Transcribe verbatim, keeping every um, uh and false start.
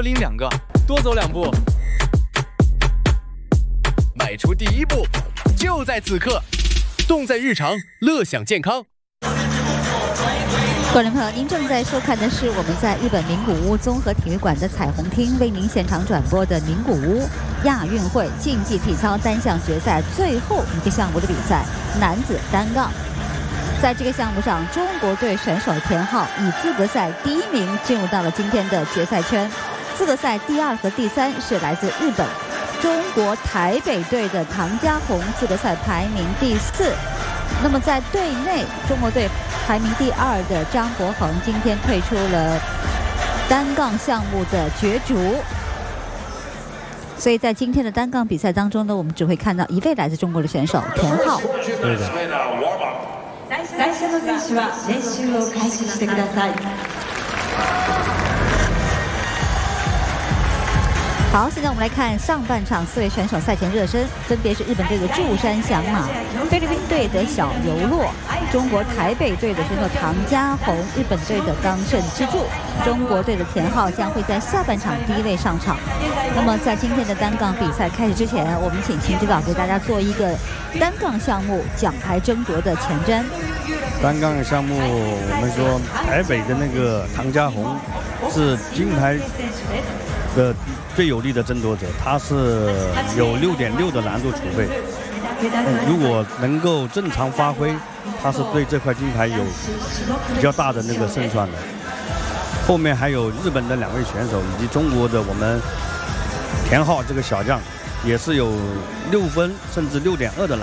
多拎两个，多走两步，迈出第一步，就在此刻。动在日常，乐享健康。 观众朋友，您正在收看的是我们在日本名古屋综合体育馆的彩虹厅为您现场转播的名古屋亚运会竞技体操单项决赛最后一个项目的比赛——男子单杠。在这个项目上，中国队选手田浩以资格赛第一名进入到了今天的决赛圈。资格赛第二和第三是来自日本。中国台北队的唐家红资格赛排名第四。那么在队内，中国队排名第二的张博恒今天退出了单杠项目的角逐。所以在今天的单杠比赛当中呢，我们只会看到一位来自中国的选手田浩。 对的。 最初の選手は練習を開始してください。 好，现在我们来看上半场四位选手赛前热身，分别是日本队的柱山翔马、菲律宾队的小游洛、中国台北队的选手唐家红、日本队的冈胜之助。中国队的田浩将会在下半场第一位上场。那么在今天的单杠比赛开始之前，我们请秦指导给大家做一个单杠项目奖牌争夺的前瞻。 单杠项目，我们说台北的那个唐家红是金牌的最有力的争夺者，他是有六点六的难度储备。如果能够正常发挥，他是对这块金牌有比较大的那个胜算的。后面还有日本的两位选手，以及中国的我们田浩这个小将，也是有六分甚至六点二的难度。